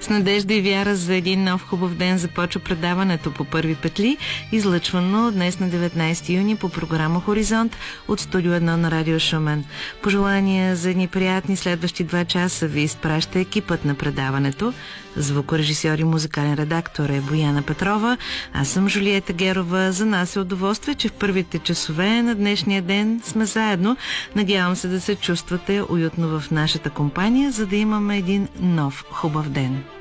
С надежда и вяра за един нов хубав ден започва предаването по първи петли, излъчвано днес на 19 юни по програма Хоризонт от студио 1 на Радио Шумен. Пожелания за едни приятни следващи 2 часа ви изпраща екипът на предаването. Звукорежисьор и музикален редактор е Бояна Петрова. Аз съм Жулиета Герова. За нас е удоволствие, че в първите часове на днешния ден сме заедно. Надявам се да се чувствате уютно в нашата компания, за да имаме един нов хубав ден.